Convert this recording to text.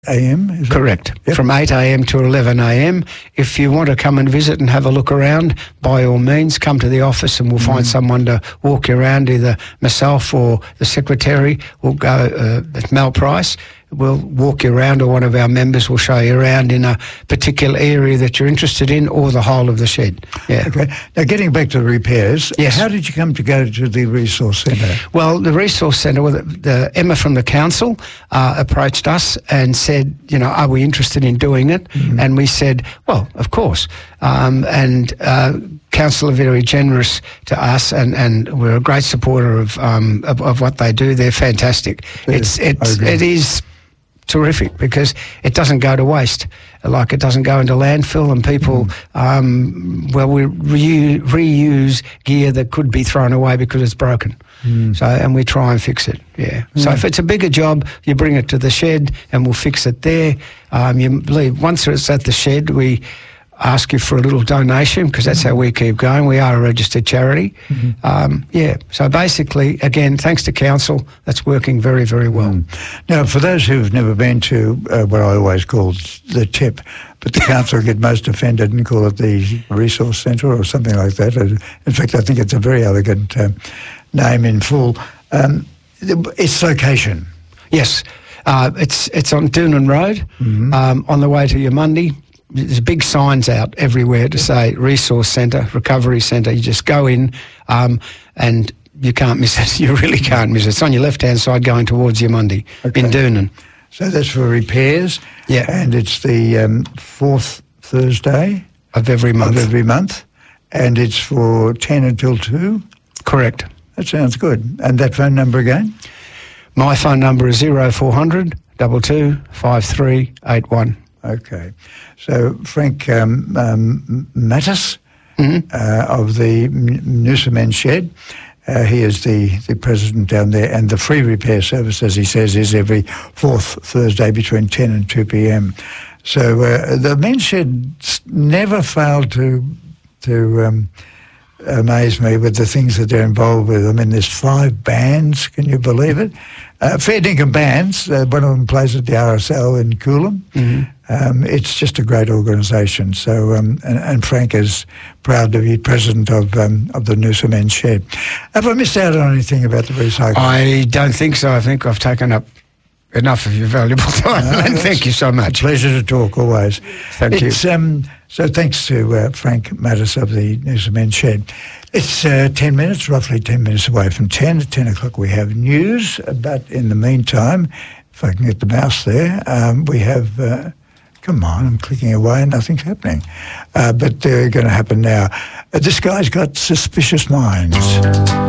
a.m. is it? Correct. Yep. From 8 a.m. to 11 a.m. If you want to come and visit and have a look around, by all means, come to the office and we'll find someone to walk you around, either myself or the secretary. We'll go at Mel Price. We'll walk you around, or one of our members will show you around in a particular area that you're interested in, or the whole of the shed. Yeah. Okay. Now, getting back to the repairs, Yes. how did you come to go to the resource centre? Well, the resource centre, Emma from the council approached us and said, are we interested in doing it? And we said, well, of course. Council are very generous to us, and we're a great supporter of what they do. They're fantastic. It is terrific because it doesn't go to waste. Like, it doesn't go into landfill, and people, we reuse gear that could be thrown away because it's broken. So, and we try and fix it, yeah. So if it's a bigger job, you bring it to the shed and we'll fix it there. You leave. Once it's at the shed, we ask you for a little donation, because that's how we keep going. We are a registered charity. So basically, again, thanks to council, that's working very, very well. Now, for those who've never been to what I always call the TIP, but the council get most offended and call it the resource centre or something like that. In fact, I think it's a very elegant name in full. Its location. Yes, it's on Doonan Road, on the way to Yamundi. There's big signs out everywhere to say Resource Centre, Recovery Centre. You just go in and you can't miss it. You really can't miss it. It's on your left-hand side going towards Yamundi in Doonan. So that's for repairs. Yeah. And it's the fourth Thursday of every month. And it's for 10 until 2? Correct. That sounds good. And that phone number again? My phone number is 0400 22 5381. Okay. So Frank Mattis of the Noosa Men's Shed, he is the president down there, and the free repair service, as he says, is every fourth Thursday between 10 and 2 p.m. So the Men's Shed never failed to amaze me with the things that they're involved with. I mean, there's 5 bands, can you believe it? Fair dinkum bands. One of them plays at the RSL in Coolum. It's just a great organisation. So, and Frank is proud to be president of the Noosa Men's Shed. Have I missed out on anything about the recycling? I don't think so. I think I've taken up enough of your valuable time. And thank you so much. Pleasure to talk always. Thank you. So thanks to Frank Mattis of the Noosa Men's Shed. It's 10 minutes, roughly 10 minutes away from 10. At 10 o'clock we have news, but in the meantime, if I can get the mouse there, we have... come on, I'm clicking away and nothing's happening. But they're going to happen now. This guy's got suspicious minds.